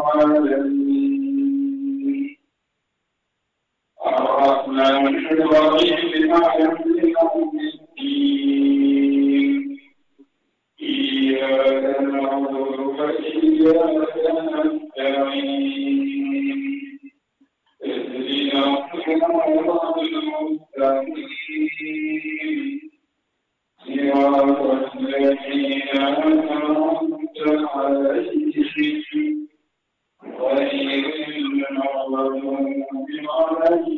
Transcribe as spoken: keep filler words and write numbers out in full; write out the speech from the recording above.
العالمين الرحمن الرحيم مالك يوم الدين إياك نعبد وإياك نستعين اهدنا الصراط المستقيم صراط الذين أنعمت عليهم غير المغضوب عليهم